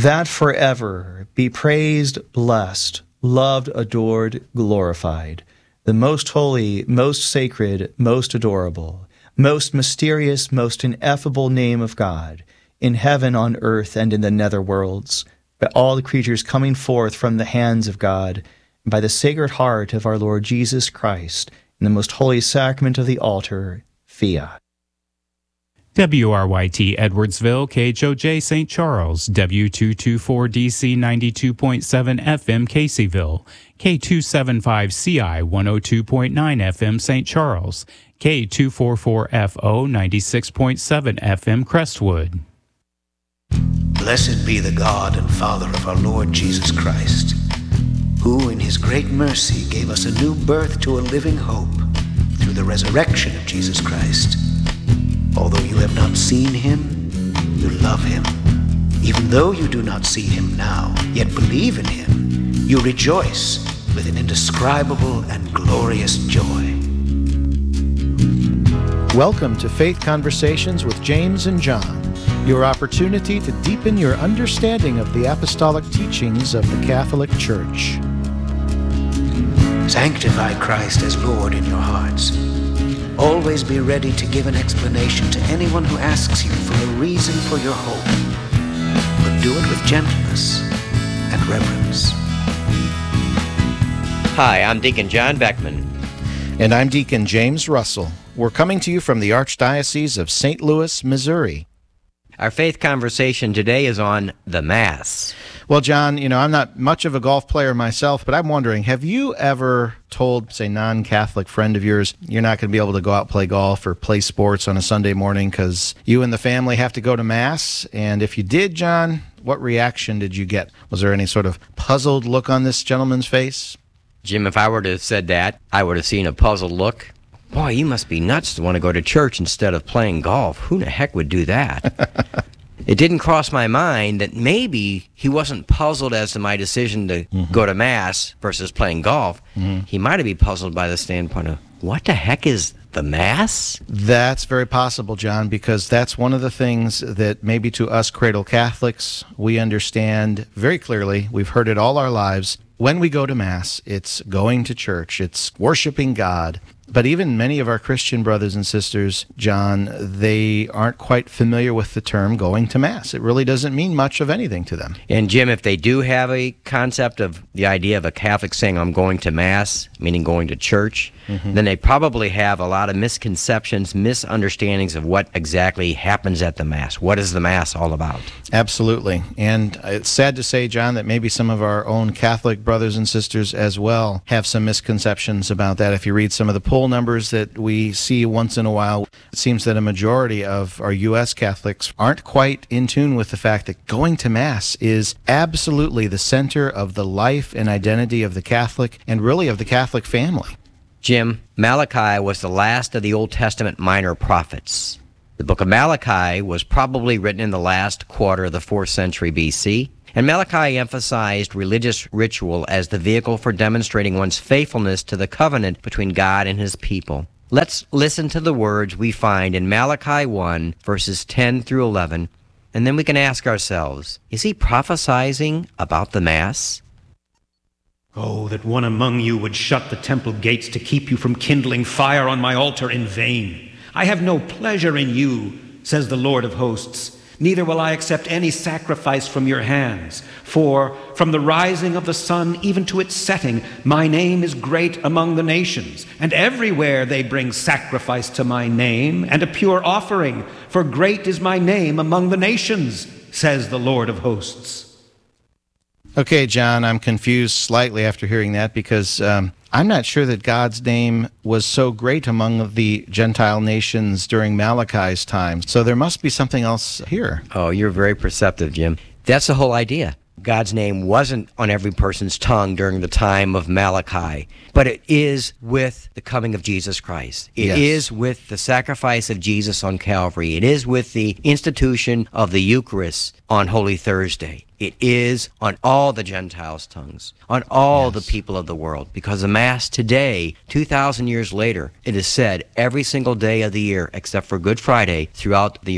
that forever be praised, blessed, loved, adored, glorified, the most holy, most sacred, most adorable, most mysterious, most ineffable name of God, in heaven, on earth, and in the nether worlds, by all the creatures coming forth from the hands of God, and by the sacred heart of our Lord Jesus Christ, in the most holy sacrament of the altar, fiat. WRYT Edwardsville, KHOJ St. Charles, W224DC 92.7 FM Caseyville, K275CI 102.9 FM St. Charles, K244FO 96.7 FM Crestwood. Blessed be the God and Father of our Lord Jesus Christ, who in his great mercy gave us a new birth to a living hope through the resurrection of Jesus Christ. Although you have not seen him, you love him. Even though you do not see him now, yet believe in him, you rejoice with an indescribable and glorious joy. Welcome to Faith Conversations with James and John, your opportunity to deepen your understanding of the apostolic teachings of the Catholic Church. Sanctify Christ as Lord in your hearts. Always be ready to give an explanation to anyone who asks you for a reason for your hope, but do it with gentleness and reverence. Hi, I'm Deacon John Beckman. And I'm Deacon James Russell. We're coming to you from the Archdiocese of St. Louis, Missouri. Our faith conversation today is on the Mass. Well, John, I'm not much of a golf player myself, but I'm wondering, have you ever told, say, non-Catholic friend of yours, you're not going to be able to go out and play golf or play sports on a Sunday morning because you and the family have to go to Mass? And if you did, John, what reaction did you get? Was there any sort of puzzled look on this gentleman's face? Jim, if I were to have said that, I would have seen a puzzled look. Boy, you must be nuts to want to go to church instead of playing golf. Who the heck would do that? It didn't cross my mind that maybe he wasn't puzzled as to my decision to go to Mass versus playing golf. He might have been puzzled by the standpoint of, what the heck is the Mass? That's very possible, John, because that's one of the things that maybe to us cradle Catholics, we understand very clearly. We've heard it all our lives. When we go to Mass, it's going to church, it's worshiping God. But even many of our Christian brothers and sisters, John, they aren't quite familiar with the term going to Mass. It really doesn't mean much of anything to them. And Jim, if they do have a concept of the idea of a Catholic saying, I'm going to Mass, meaning going to church, then they probably have a lot of misconceptions, misunderstandings of what exactly happens at the Mass. What is the Mass all about? Absolutely. And it's sad to say, John, that maybe some of our own Catholic brothers and sisters as well have some misconceptions about that. If you read some of the poll numbers that we see once in a while, it seems that a majority of our U.S. Catholics aren't quite in tune with the fact that going to Mass is absolutely the center of the life and identity of the Catholic and really of the Catholic family. Jim, Malachi was the last of the Old Testament minor prophets. The book of Malachi was probably written in the last quarter of the 4th century BC, and Malachi emphasized religious ritual as the vehicle for demonstrating one's faithfulness to the covenant between God and his people. Let's listen to the words we find in Malachi 1, verses 10 through 11, and then we can ask ourselves, is he prophesying about the Mass? Oh, that one among you would shut the temple gates to keep you from kindling fire on my altar in vain. I have no pleasure in you, says the Lord of hosts. Neither will I accept any sacrifice from your hands. For from the rising of the sun even to its setting, my name is great among the nations. And everywhere they bring sacrifice to my name and a pure offering. For great is my name among the nations, says the Lord of hosts. Okay, John, I'm confused slightly after hearing that because I'm not sure that God's name was so great among the Gentile nations during Malachi's time. So there must be something else here. Oh, you're very perceptive, Jim. That's the whole idea. God's name wasn't on every person's tongue during the time of Malachi, but it is with the coming of Jesus Christ. It is with the sacrifice of Jesus on Calvary. It is with the institution of the Eucharist on Holy Thursday. It is on all the Gentiles' tongues, on all the people of the world, because the Mass today, 2,000 years later, it is said every single day of the year, except for Good Friday, throughout the earth.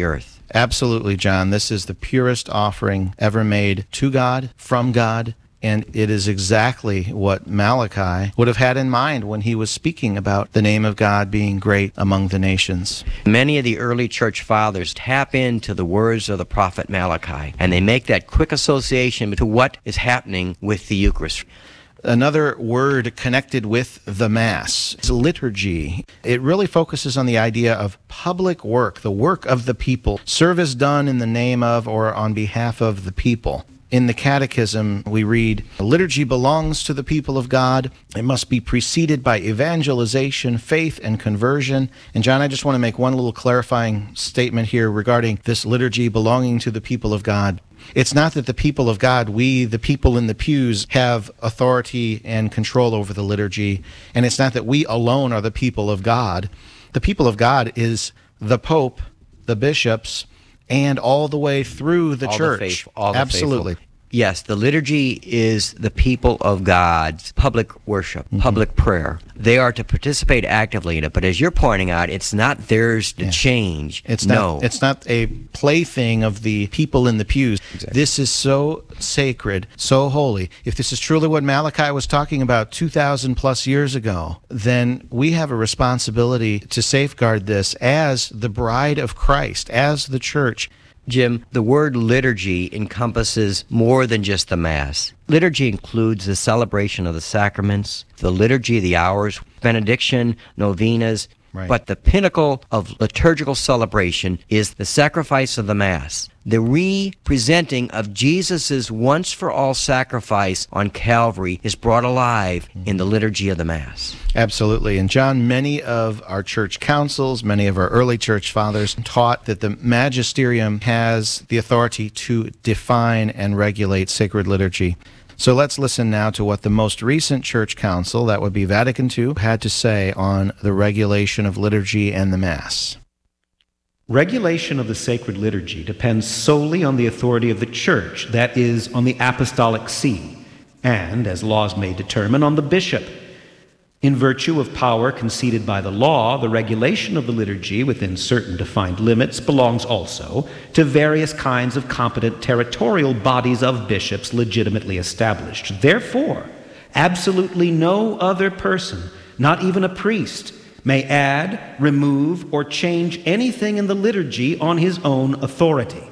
Absolutely, John. This is the purest offering ever made to God, from God, and it is exactly what Malachi would have had in mind when he was speaking about the name of God being great among the nations. Many of the early church fathers tap into the words of the prophet Malachi, and they make that quick association to what is happening with the Eucharist. Another word connected with the Mass is liturgy. It really focuses on the idea of public work, the work of the people, service done in the name of or on behalf of the people. In the Catechism, we read, liturgy belongs to the people of God. It must be preceded by evangelization, faith, and conversion. And John, I just want to make one little clarifying statement here regarding this liturgy belonging to the people of God. It's not that the people of God, we, the people in the pews, have authority and control over the liturgy, and it's not that we alone are the people of God. The people of God is the Pope, the bishops, and all the way through the church. Absolutely. Yes, the liturgy is the people of God's public worship, public prayer. They are to participate actively in it, but as you're pointing out, it's not theirs to change. It's not a plaything of the people in the pews. Exactly. This is so sacred, so holy. If this is truly what Malachi was talking about 2,000 plus years ago, then we have a responsibility to safeguard this as the bride of Christ, as the church. Jim, the word liturgy encompasses more than just the Mass. Liturgy includes the celebration of the sacraments, the liturgy of the hours, benediction, novenas, Right. But the pinnacle of liturgical celebration is the sacrifice of the Mass, the re-presenting of Jesus' once-for-all sacrifice on Calvary is brought alive in the liturgy of the Mass. Absolutely. And John, many of our church councils, many of our early church fathers taught that the magisterium has the authority to define and regulate sacred liturgy. So let's listen now to what the most recent church council, that would be Vatican II, had to say on the regulation of liturgy and the Mass. Regulation of the sacred liturgy depends solely on the authority of the Church, that is, on the Apostolic See, and, as laws may determine, on the bishop. In virtue of power conceded by the law, the regulation of the liturgy within certain defined limits belongs also to various kinds of competent territorial bodies of bishops legitimately established. Therefore, absolutely no other person, not even a priest, may add, remove, or change anything in the liturgy on his own authority.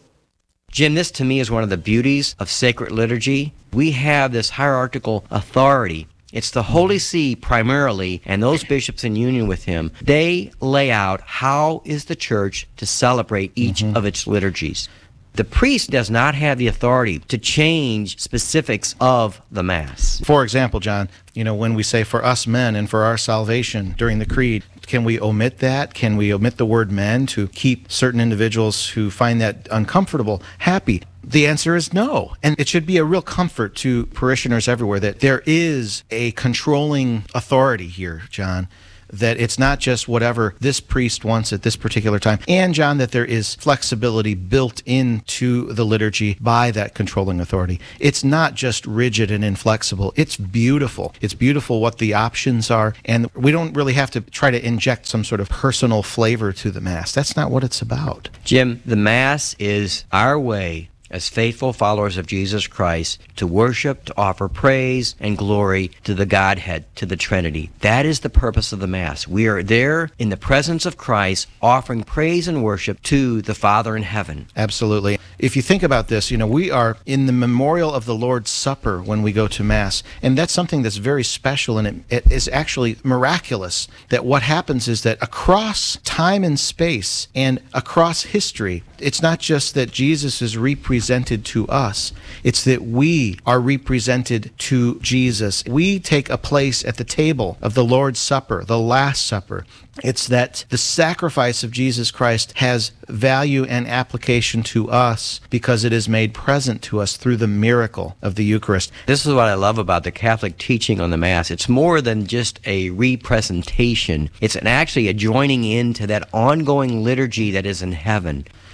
Jim, this to me is one of the beauties of sacred liturgy. We have this hierarchical authority. It's the Holy See primarily, and those bishops in union with him, they lay out how is the church to celebrate each of its liturgies. The priest does not have the authority to change specifics of the Mass. For example, John, when we say for us men and for our salvation during the creed, can we omit that? Can we omit the word men to keep certain individuals who find that uncomfortable happy? The answer is no. And it should be a real comfort to parishioners everywhere that there is a controlling authority here, John, that it's not just whatever this priest wants at this particular time. And, John, that there is flexibility built into the liturgy by that controlling authority. It's not just rigid and inflexible. It's beautiful. It's beautiful what the options are. And we don't really have to try to inject some sort of personal flavor to the Mass. That's not what it's about. Jim, the Mass is our way as faithful followers of Jesus Christ to worship, to offer praise and glory to the Godhead, to the Trinity. That is the purpose of the Mass. We are there in the presence of Christ, offering praise and worship to the Father in heaven. Absolutely. If you think about this, we are in the memorial of the Lord's Supper when we go to Mass, and that's something that's very special, and it is actually miraculous that what happens is that across time and space and across history, it's not just that Jesus is represented to us, it's that we are represented to Jesus. We take a place at the table of the Lord's Supper, the Last Supper. It's that the sacrifice of Jesus Christ has value and application to us because it is made present to us through the miracle of the Eucharist. This is what I love about the Catholic teaching on the Mass. It's more than just a representation. It's actually a joining into that ongoing liturgy that is in heaven.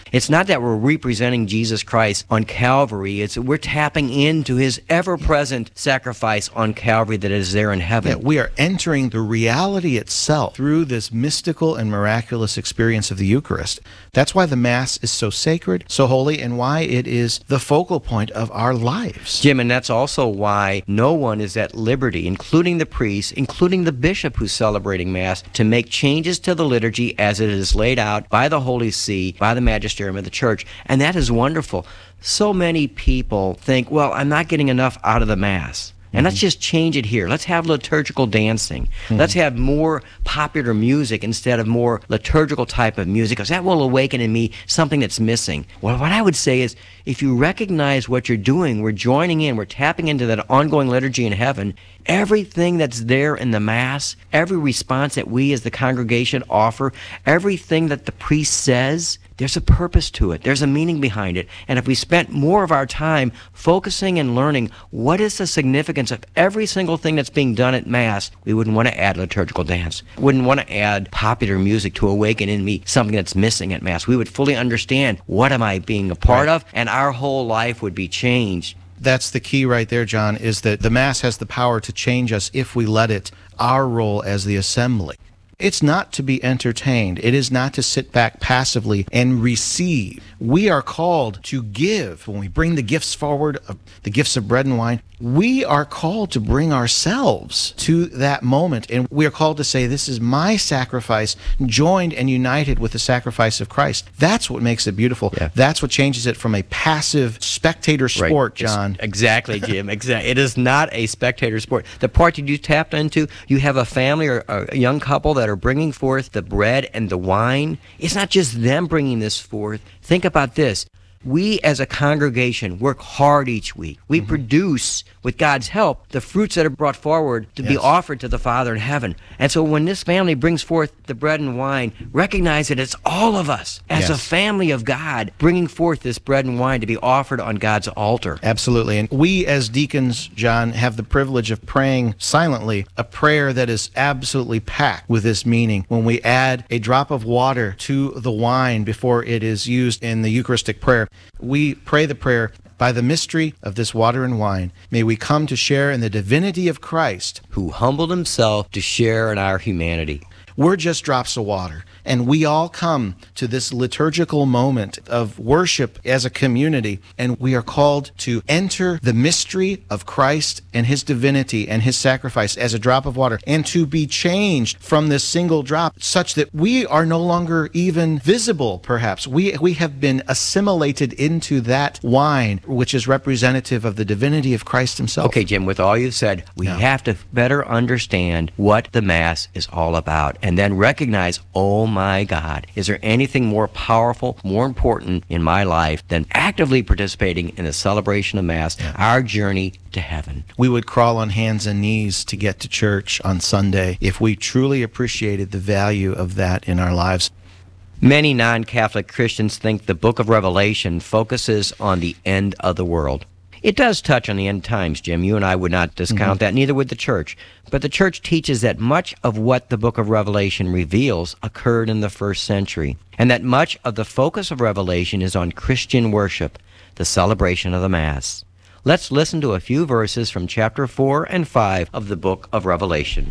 It's not that we're representing Jesus Christ on Calvary. It's we're tapping into his ever-present sacrifice on Calvary that is there in heaven. Yeah, we are entering the reality itself through this mystical and miraculous experience of the Eucharist. That's why the Mass is so sacred, so holy, and why it is the focal point of our lives. Jim, and that's also why no one is at liberty, including the priest, including the bishop who's celebrating Mass, to make changes to the liturgy as it is laid out by the Holy See, by the magisterium of the Church. And that is wonderful. So many people think, well, I'm not getting enough out of the Mass. And let's just change it here. Let's have liturgical dancing. Let's have more popular music instead of more liturgical type of music, because that will awaken in me something that's missing. Well, what I would say is, if you recognize what you're doing, we're joining in, we're tapping into that ongoing liturgy in heaven, everything that's there in the Mass, every response that we as the congregation offer, everything that the priest says, there's a purpose to it. There's a meaning behind it. And if we spent more of our time focusing and learning what is the significance of every single thing that's being done at Mass, we wouldn't want to add liturgical dance. Wouldn't want to add popular music to awaken in me something that's missing at Mass. We would fully understand what am I being a part of, and our whole life would be changed. That's the key right there, John, is that the Mass has the power to change us if we let it, our role as the assembly. It's not to be entertained. It is not to sit back passively and receive. We are called to give. When we bring the gifts forward, the gifts of bread and wine, we are called to bring ourselves to that moment. And we are called to say, this is my sacrifice, joined and united with the sacrifice of Christ. That's what makes it beautiful. Yeah. That's what changes it from a passive spectator sport, John. Exactly, Jim. Exactly. It is not a spectator sport. The part that you tapped into, you have a family or a young couple that are bringing forth the bread and the wine. It's not just them bringing this forth. Think about this. We as a congregation work hard each week. We produce, with God's help, the fruits that are brought forward to be offered to the Father in heaven. And so when this family brings forth the bread and wine, recognize that it's all of us as a family of God bringing forth this bread and wine to be offered on God's altar. Absolutely. And we as deacons, John, have the privilege of praying silently a prayer that is absolutely packed with this meaning. When we add a drop of water to the wine before it is used in the Eucharistic prayer, we pray the prayer, by the mystery of this water and wine, may we come to share in the divinity of Christ, who humbled himself to share in our humanity. We're just drops of water, and we all come to this liturgical moment of worship as a community, and we are called to enter the mystery of Christ and his divinity and his sacrifice as a drop of water, and to be changed from this single drop such that we are no longer even visible, perhaps. We have been assimilated into that wine, which is representative of the divinity of Christ himself. Okay, Jim, with all you've said, we have to better understand what the Mass is all about. And then recognize, oh my God, is there anything more powerful, more important in my life than actively participating in the celebration of Mass, our journey to heaven? We would crawl on hands and knees to get to church on Sunday if we truly appreciated the value of that in our lives. Many non-Catholic Christians think the book of Revelation focuses on the end of the world. It does touch on the end times, Jim. You and I would not discount that, neither would the Church. But the Church teaches that much of what the book of Revelation reveals occurred in the first century, and that much of the focus of Revelation is on Christian worship, the celebration of the Mass. Let's listen to a few verses from chapter 4 and 5 of the book of Revelation.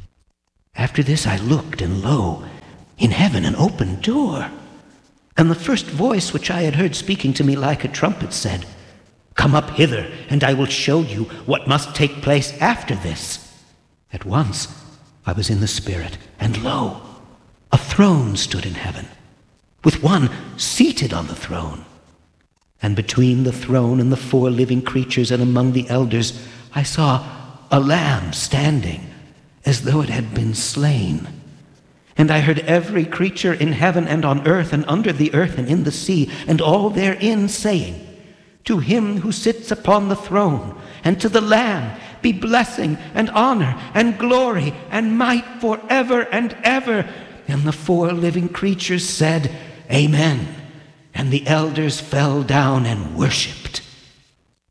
After this I looked, and lo, in heaven an open door. And the first voice which I had heard speaking to me like a trumpet said, "Come up hither, and I will show you what must take place after this." At once I was in the Spirit, and lo, a throne stood in heaven, with one seated on the throne. And between the throne and the 4 living creatures and among the elders, I saw a lamb standing, as though it had been slain. And I heard every creature in heaven and on earth and under the earth and in the sea, and all therein saying, "To him who sits upon the throne, and to the Lamb, be blessing and honor and glory and might forever and ever." And the 4 living creatures said, "Amen." And the elders fell down and worshipped.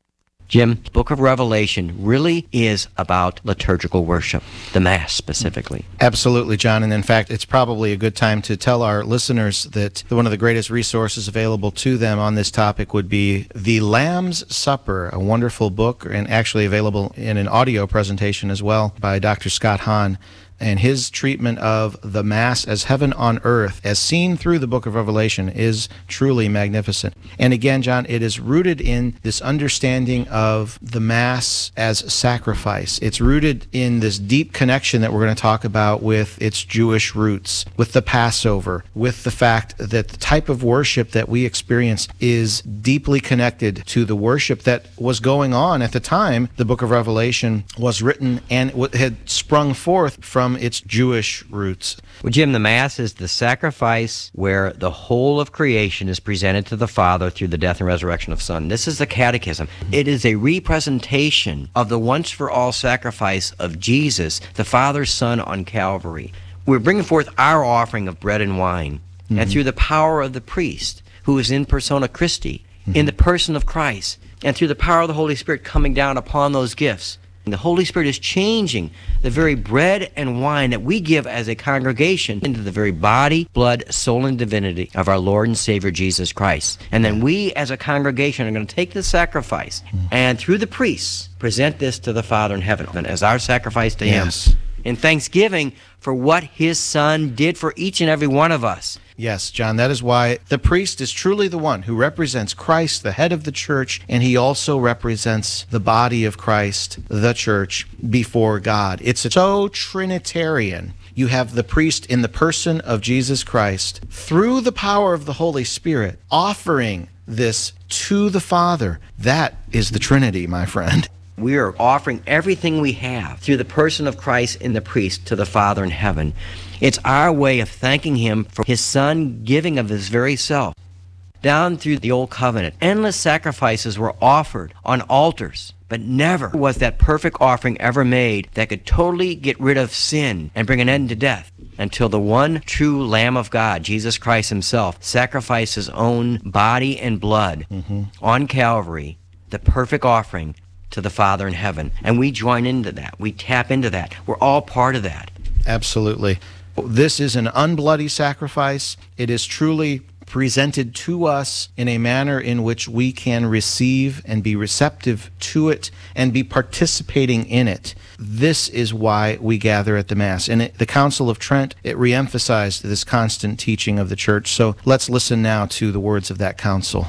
Jim, Book of Revelation really is about liturgical worship, the Mass specifically. Absolutely, John. And in fact, it's probably a good time to tell our listeners that one of the greatest resources available to them on this topic would be The Lamb's Supper, a wonderful book, and actually available in an audio presentation as well by Dr. Scott Hahn. And his treatment of the Mass as heaven on earth, as seen through the book of Revelation, is truly magnificent. And again, John, it is rooted in this understanding of the Mass as sacrifice. It's rooted in this deep connection that we're going to talk about with its Jewish roots, with the Passover, with the fact that the type of worship that we experience is deeply connected to the worship that was going on at the time the book of Revelation was written and had sprung forth from its Jewish roots. Well, Jim, the Mass is the sacrifice where the whole of creation is presented to the Father through the death and resurrection of Son. This is the Catechism. It is a representation of the once-for-all sacrifice of Jesus, the Father's Son on Calvary. We're bringing forth our offering of bread and wine, and through the power of the priest, who is in persona Christi, in the person of Christ, and through the power of the Holy Spirit coming down upon those gifts, the Holy Spirit is changing the very bread and wine that we give as a congregation into the very body, blood, soul, and divinity of our Lord and Savior Jesus Christ. And then we as a congregation are going to take the sacrifice and through the priests present this to the Father in heaven as our sacrifice to Him in thanksgiving for what His Son did for each and every one of us. Yes, John, that is why the priest is truly the one who represents Christ, the head of the church, and he also represents the body of Christ, the church, before God. It's so Trinitarian. You have the priest in the person of Jesus Christ, through the power of the Holy Spirit, offering this to the Father. That is the Trinity, my friend. We are offering everything we have through the person of Christ in the priest to the Father in heaven. It's our way of thanking Him for His Son giving of His very self. Down through the Old Covenant, endless sacrifices were offered on altars, but never was that perfect offering ever made that could totally get rid of sin and bring an end to death until the one true Lamb of God, Jesus Christ Himself, sacrificed His own body and blood on Calvary, the perfect offering to the Father in heaven. And we join into that. We tap into that. We're all part of that. Absolutely. This is an unbloody sacrifice. It is truly presented to us in a manner in which we can receive and be receptive to it and be participating in it. This is why we gather at the Mass. And the Council of Trent, it reemphasized this constant teaching of the Church. So let's listen now to the words of that council.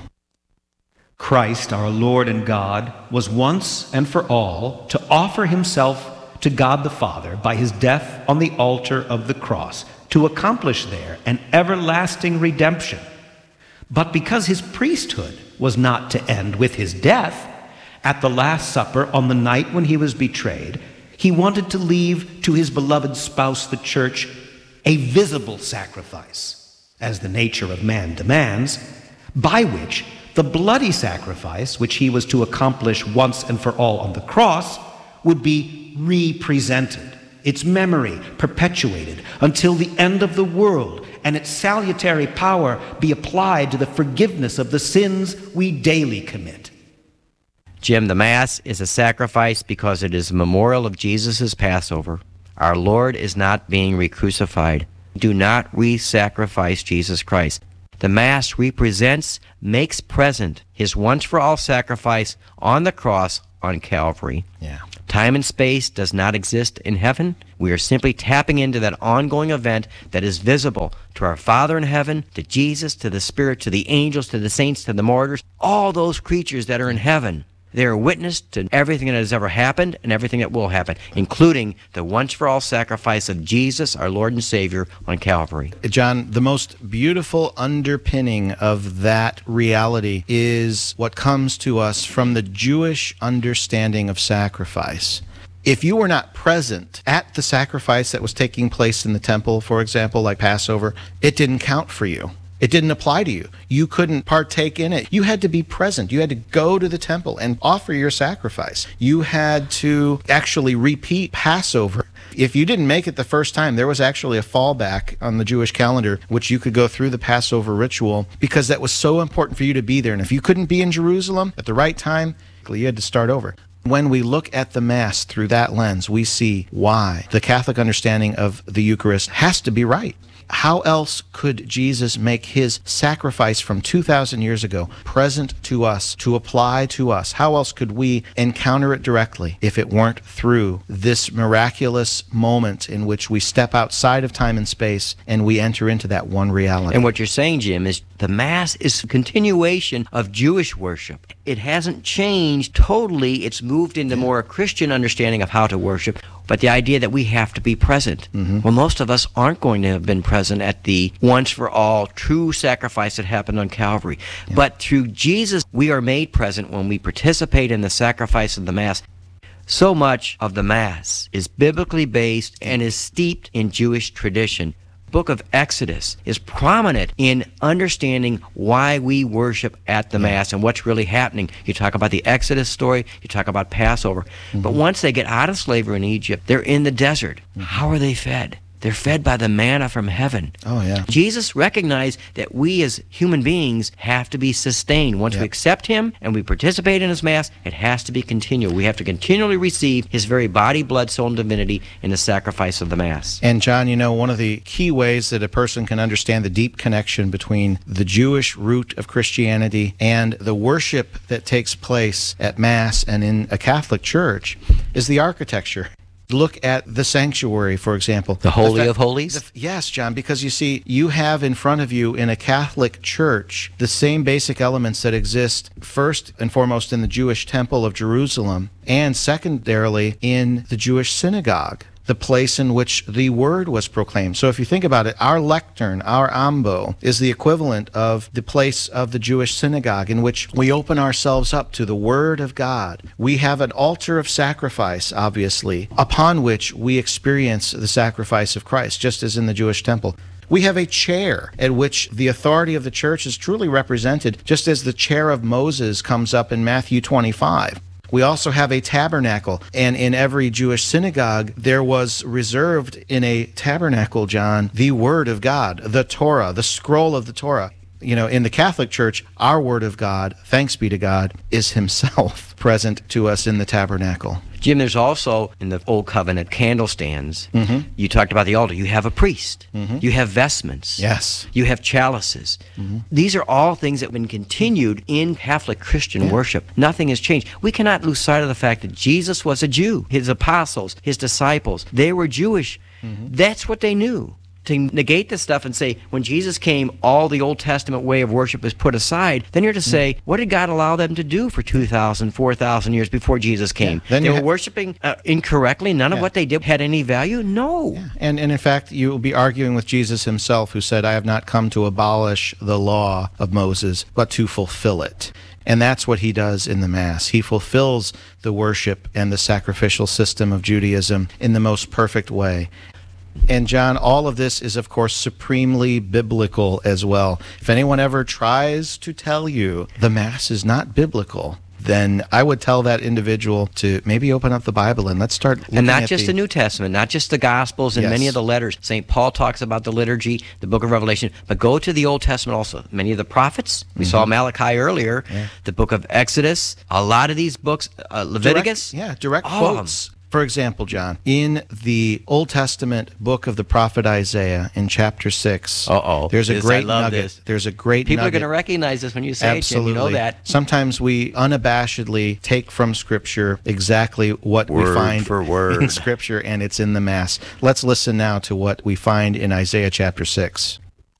Christ, our Lord and God, was once and for all to offer Himself to God the Father by His death on the altar of the cross, to accomplish there an everlasting redemption. But because His priesthood was not to end with His death, at the Last Supper on the night when He was betrayed, He wanted to leave to His beloved spouse, the Church, a visible sacrifice, as the nature of man demands, by which the bloody sacrifice, which He was to accomplish once and for all on the cross, would be represented, its memory perpetuated until the end of the world, and its salutary power be applied to the forgiveness of the sins we daily commit. Jim, the Mass is a sacrifice because it is a memorial of Jesus' Passover. Our Lord is not being re-crucified. Do not re-sacrifice Jesus Christ. The Mass represents, makes present His once-for-all sacrifice on the cross on Calvary. Time and space does not exist in heaven. We are simply tapping into that ongoing event that is visible to our Father in heaven, to Jesus, to the Spirit, to the angels, to the saints, to the martyrs, all those creatures that are in heaven. They are witness to everything that has ever happened and everything that will happen, including the once-for-all sacrifice of Jesus, our Lord and Savior, on Calvary. John, the most beautiful underpinning of that reality is what comes to us from the Jewish understanding of sacrifice. If you were not present at the sacrifice that was taking place in the temple, for example, like Passover, it didn't count for you. It didn't apply to you. You couldn't partake in it. You had to be present. You had to go to the temple and offer your sacrifice. You had to actually repeat Passover. If you didn't make it the first time, there was actually a fallback on the Jewish calendar, which you could go through the Passover ritual, because that was so important for you to be there. And if you couldn't be in Jerusalem at the right time, you had to start over. When we look at the Mass through that lens, we see why the Catholic understanding of the Eucharist has to be right. How else could Jesus make his sacrifice from 2,000 years ago present to us, to apply to us? How else could we encounter it directly if it weren't through this miraculous moment in which we step outside of time and space and we enter into that one reality? And what you're saying, Jim, is the Mass is a continuation of Jewish worship. It hasn't changed totally. It's moved into more a Christian understanding of how to worship. But the idea that we have to be present. Well, most of us aren't going to have been present at the once-for-all true sacrifice that happened on Calvary. But through Jesus, we are made present when we participate in the sacrifice of the Mass. So much of the Mass is biblically based and is steeped in Jewish tradition. Book of Exodus is prominent in understanding why we worship at the Mass and what's really happening. You talk about the Exodus story, you talk about Passover. But once they get out of slavery in Egypt, they're in the desert. How are they fed? They're fed by the manna from heaven. Oh, yeah. Jesus recognized that we as human beings have to be sustained. Once we accept him and we participate in his Mass, it has to be continual. We have to continually receive his very body, blood, soul, and divinity in the sacrifice of the Mass. And John, you know, one of the key ways that a person can understand the deep connection between the Jewish root of Christianity and the worship that takes place at Mass and in a Catholic church is the architecture. Look at the sanctuary, for example. The Holy of Holies? Yes, John, because you see, you have in front of you in a Catholic church the same basic elements that exist first and foremost in the Jewish Temple of Jerusalem and secondarily in the Jewish synagogue, the place in which the word was proclaimed. So if you think about it, our lectern, our ambo, is the equivalent of the place of the Jewish synagogue in which we open ourselves up to the word of God. We have an altar of sacrifice, obviously, upon which we experience the sacrifice of Christ, just as in the Jewish temple. We have a chair at which the authority of the church is truly represented, just as the chair of Moses comes up in Matthew 25. We also have a tabernacle, and in every Jewish synagogue, there was reserved in a tabernacle, John, the Word of God, the Torah, the scroll of the Torah. You know, in the Catholic Church, our Word of God, thanks be to God, is Himself present to us in the tabernacle. Jim, there's also, in the Old Covenant, candle stands. You talked about the altar. You have a priest. You have vestments. Yes. You have chalices. These are all things that have been continued in Catholic Christian worship. Nothing has changed. We cannot lose sight of the fact that Jesus was a Jew. His apostles, his disciples, they were Jewish. That's what they knew. To negate this stuff and say, when Jesus came, all the Old Testament way of worship is put aside, then you're to say, what did God allow them to do for 2,000, 4,000 years before Jesus came? They were worshiping incorrectly. None of what they did had any value? No. And in fact, you will be arguing with Jesus himself, who said, I have not come to abolish the law of Moses, but to fulfill it. And that's what he does in the Mass. He fulfills the worship and the sacrificial system of Judaism in the most perfect way. And John, all of this is, of course, supremely biblical as well. If anyone ever tries to tell you the Mass is not biblical, then I would tell that individual to maybe open up the Bible and let's start looking at and not just the New Testament, not just the Gospels and many of the letters. St. Paul talks about the liturgy, the book of Revelation, but go to the Old Testament also. Many of the prophets, we saw Malachi earlier, the book of Exodus, a lot of these books, Leviticus. Direct quotes. For example, John, in the Old Testament book of the prophet Isaiah, in chapter 6, there's a great nugget. There's a great People nugget. are going to recognize this when you say Absolutely. it, Jim. You know that. Sometimes we unabashedly take from Scripture exactly what we find in Scripture, and it's in the Mass. Let's listen now to what we find in Isaiah chapter 6.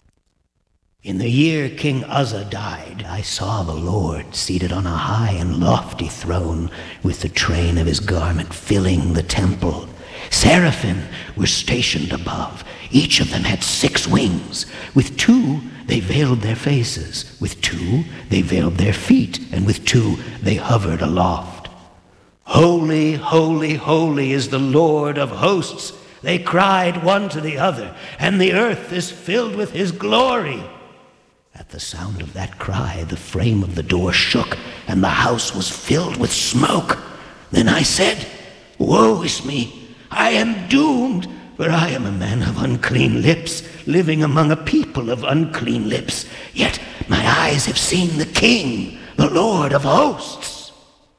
In the year King Uzzah died, I saw the Lord seated on a high and lofty throne, with the train of his garment filling the temple. Seraphim were stationed above. Each of them had 6 wings. With 2 they veiled their faces. With 2 they veiled their feet. And with 2 they hovered aloft. Holy, holy, holy is the Lord of hosts. They cried one to the other, and the earth is filled with his glory. At the sound of that cry, the frame of the door shook, and the house was filled with smoke. Then I said, "Woe is me! I am doomed, for I am a man of unclean lips, living among a people of unclean lips. Yet my eyes have seen the King, the Lord of hosts."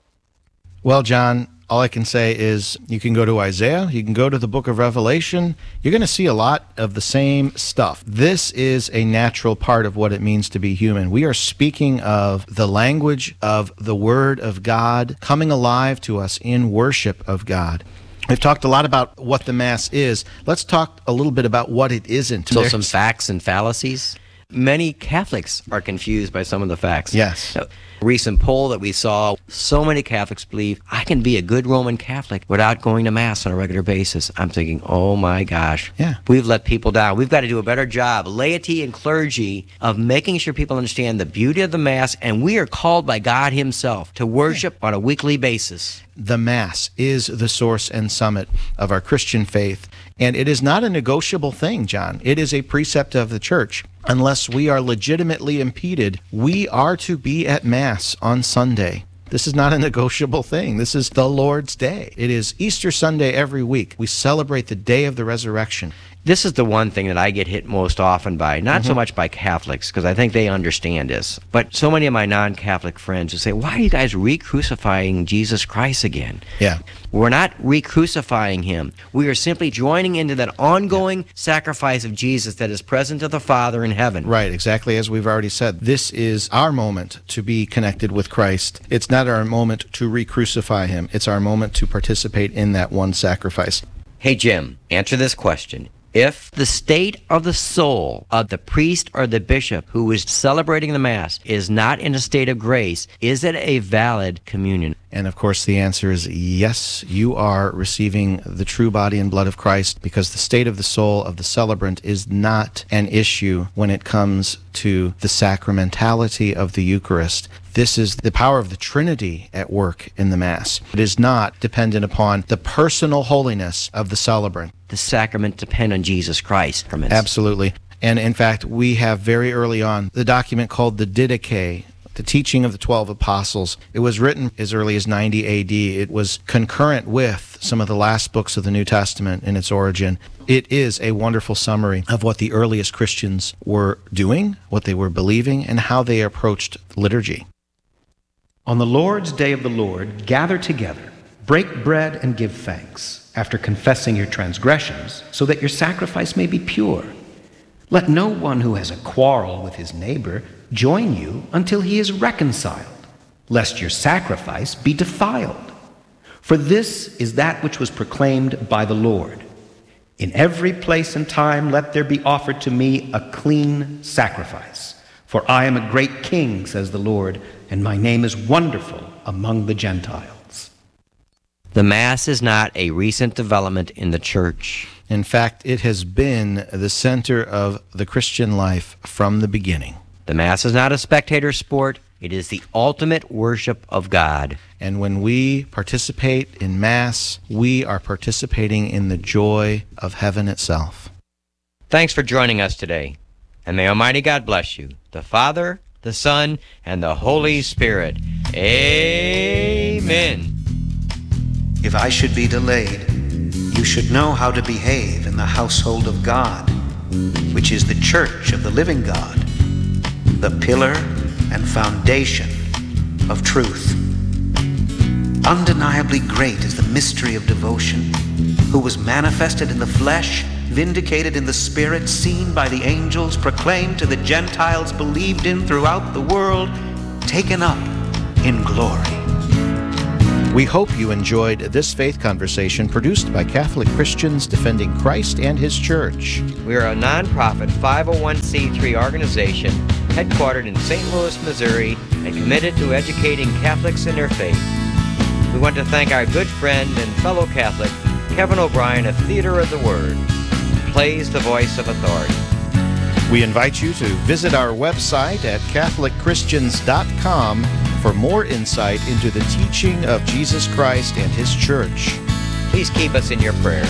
Well, John, all I can say is you can go to Isaiah, you can go to the book of Revelation. You're going to see a lot of the same stuff. This is a natural part of what it means to be human. We are speaking of the language of the Word of God coming alive to us in worship of God. We've talked a lot about what the Mass is. Let's talk a little bit about what it isn't. So some facts and fallacies. Many Catholics are confused by some of the facts. Yes. A recent poll that we saw, so many Catholics believe, I can be a good Roman Catholic without going to Mass on a regular basis. I'm thinking, oh my gosh, Yeah. we've let people down. We've got to do a better job, laity and clergy, of making sure people understand the beauty of the Mass, and we are called by God Himself to worship on a weekly basis. The Mass is the source and summit of our Christian faith, and it is not a negotiable thing, John. It is a precept of the Church. Unless we are legitimately impeded, we are to be at Mass on Sunday. This is not a negotiable thing. This is the Lord's Day. It is Easter Sunday every week. We celebrate the day of the resurrection. This is the one thing that I get hit most often by, not so much by Catholics, because I think they understand this, but so many of my non-Catholic friends who say, why are you guys re-crucifying Jesus Christ again? Yeah. We're not re-crucifying Him. We are simply joining into that ongoing sacrifice of Jesus that is present to the Father in heaven. Right, exactly as we've already said. This is our moment to be connected with Christ. It's not our moment to re-crucify Him. It's our moment to participate in that one sacrifice. Hey, Jim, answer this question. If the state of the soul of the priest or the bishop who is celebrating the Mass is not in a state of grace, is it a valid communion? And of course, the answer is yes, you are receiving the true body and blood of Christ, because the state of the soul of the celebrant is not an issue when it comes to the sacramentality of the Eucharist. This is the power of the Trinity at work in the Mass. It is not dependent upon the personal holiness of the celebrant. The sacrament depend on Jesus Christ. Absolutely. And in fact, we have very early on the document called the Didache, the teaching of the 12 apostles. It was written as early as 90 AD. It was concurrent with some of the last books of the New Testament in its origin. It is a wonderful summary of what the earliest Christians were doing, what they were believing, and how they approached liturgy. On the Lord's day of the Lord, gather together, break bread and give thanks, after confessing your transgressions, so that your sacrifice may be pure. Let no one who has a quarrel with his neighbor join you until he is reconciled, lest your sacrifice be defiled. For this is that which was proclaimed by the Lord. In every place and time let there be offered to me a clean sacrifice. For I am a great king, says the Lord, and my name is wonderful among the Gentiles. The Mass is not a recent development in the Church. In fact, it has been the center of the Christian life from the beginning. The Mass is not a spectator sport. It is the ultimate worship of God. And when we participate in Mass, we are participating in the joy of heaven itself. Thanks for joining us today. And may Almighty God bless you, the Father, the Son, and the Holy Spirit. Amen. If I should be delayed, you should know how to behave in the household of God, which is the church of the living God, the pillar and foundation of truth. Undeniably great is the mystery of devotion, who was manifested in the flesh, vindicated in the Spirit, seen by the angels, proclaimed to the Gentiles, believed in throughout the world, taken up in glory. We hope you enjoyed this faith conversation produced by Catholic Christians defending Christ and His Church. We are a non-profit 501c3 organization headquartered in St. Louis, Missouri, and committed to educating Catholics in their faith. We want to thank our good friend and fellow Catholic, Kevin O'Brien of Theater of the Word, who plays the voice of authority. We invite you to visit our website at CatholicChristians.com for more insight into the teaching of Jesus Christ and His Church. Please keep us in your prayers.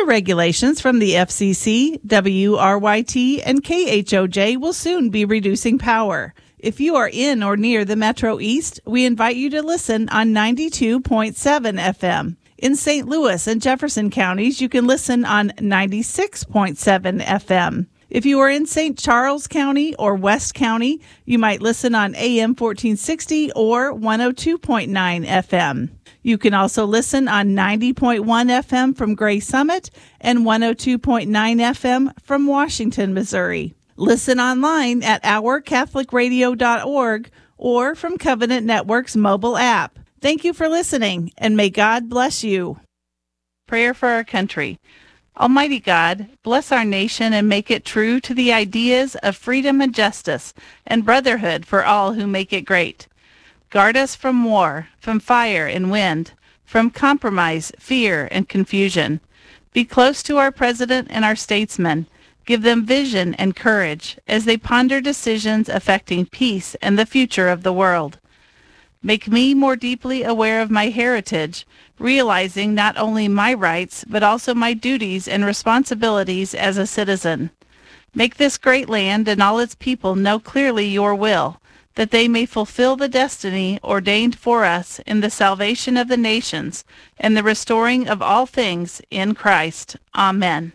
New regulations from the FCC, WRYT, and KHOJ will soon be reducing power. If you are in or near the Metro East, we invite you to listen on 92.7 FM. In St. Louis and Jefferson counties, you can listen on 96.7 FM. If you are in St. Charles County or West County, you might listen on AM 1460 or 102.9 FM. You can also listen on 90.1 FM from Gray Summit and 102.9 FM from Washington, Missouri. Listen online at ourcatholicradio.org or from Covenant Network's mobile app. Thank you for listening, and may God bless you. Prayer for our country. Almighty God, bless our nation and make it true to the ideas of freedom and justice and brotherhood for all who make it great. Guard us from war, from fire and wind, from compromise, fear, and confusion. Be close to our president and our statesmen. Give them vision and courage as they ponder decisions affecting peace and the future of the world. Make me more deeply aware of my heritage, realizing not only my rights, but also my duties and responsibilities as a citizen. Make this great land and all its people know clearly your will, that they may fulfill the destiny ordained for us in the salvation of the nations and the restoring of all things in Christ. Amen.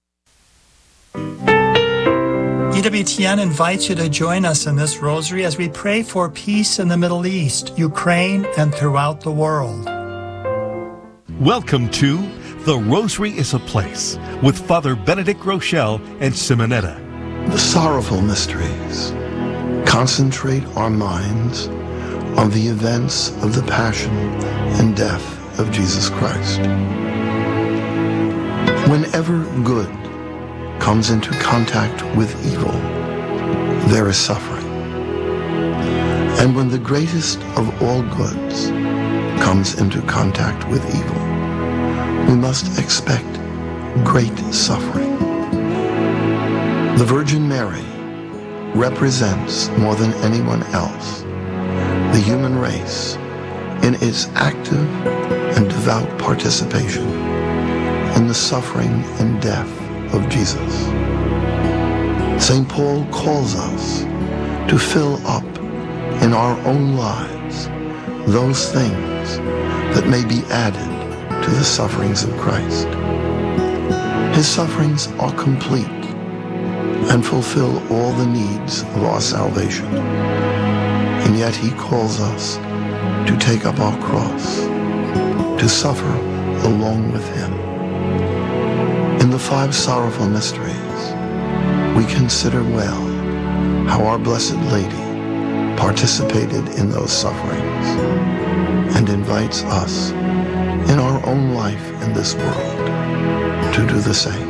EWTN invites you to join us in this rosary as we pray for peace in the Middle East, Ukraine, and throughout the world. Welcome to The Rosary is a Place with Father Benedict Rochelle and Simonetta. The sorrowful mysteries concentrate our minds on the events of the passion and death of Jesus Christ. Whenever good comes into contact with evil, there is suffering. And when the greatest of all goods comes into contact with evil, we must expect great suffering. The Virgin Mary represents more than anyone else the human race in its active and devout participation in the suffering and death of Jesus. St. Paul calls us to fill up in our own lives those things that may be added to the sufferings of Christ. His sufferings are complete and fulfill all the needs of our salvation. And yet he calls us to take up our cross, to suffer along with him. In the 5 sorrowful mysteries, we consider well how our Blessed Lady participated in those sufferings and invites us in our own life in this world to do the same.